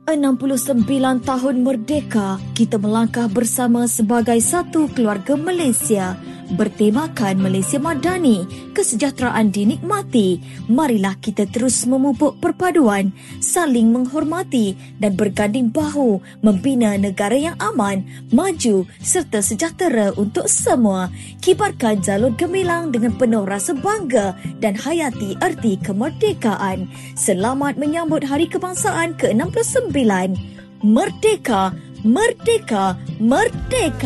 69 tahun merdeka, kita melangkah bersama sebagai satu keluarga Malaysia. Bertemakan Malaysia Madani, kesejahteraan dinikmati. Marilah kita terus memupuk perpaduan, saling menghormati dan berganding bahu membina negara yang aman, maju serta sejahtera untuk semua. Kibarkan jalur gemilang dengan penuh rasa bangga dan hayati erti kemerdekaan. Selamat menyambut Hari Kebangsaan ke-69. Merdeka, merdeka, merdeka.